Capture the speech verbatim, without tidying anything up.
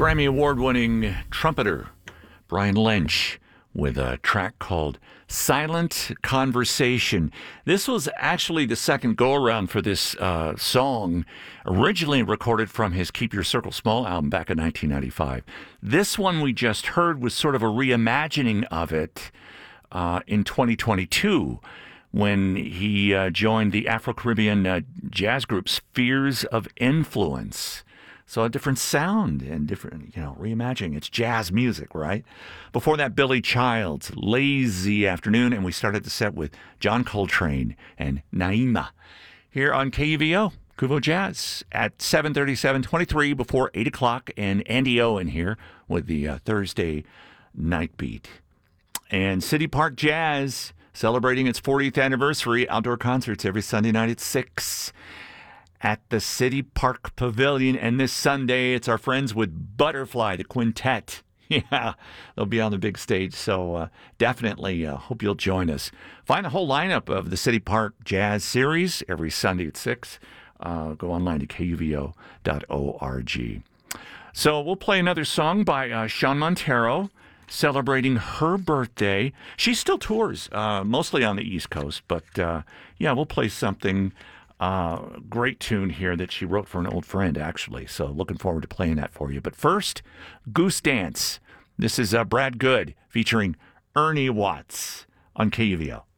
Grammy Award-winning trumpeter Brian Lynch with a track called Silent Conversation. This was actually the second go-around for this uh, song, originally recorded from his Keep Your Circle Small album back in nineteen ninety-five. This one we just heard was sort of a reimagining of it uh, in twenty twenty-two when he uh, joined the Afro-Caribbean uh, jazz group Spheres of Influence. So a different sound and different, you know, reimagining. It's jazz music, right? Before that, Billy Child's Lazy Afternoon, and we started the set with John Coltrane and Naima here on K U V O, Kuvo Jazz, at seven thirty-seven, twenty-three before eight o'clock, and Andy Owen here with the uh, Thursday Night Beat. And City Park Jazz celebrating its fortieth anniversary, outdoor concerts every Sunday night at six at the City Park Pavilion. And this Sunday, it's our friends with Butterfly, the quintet. Yeah, they'll be on the big stage, so uh, definitely uh, hope you'll join us. Find the whole lineup of the City Park Jazz Series every Sunday at six. Uh, go online to K U V O dot org. So we'll play another song by uh, Sean Montero, celebrating her birthday. She still tours, uh, mostly on the East Coast, but uh, yeah, we'll play something. Uh, great tune here that she wrote for an old friend, actually. So looking forward to playing that for you. But first, Goose Dance. This is uh, Brad Good featuring Ernie Watts on K U V O.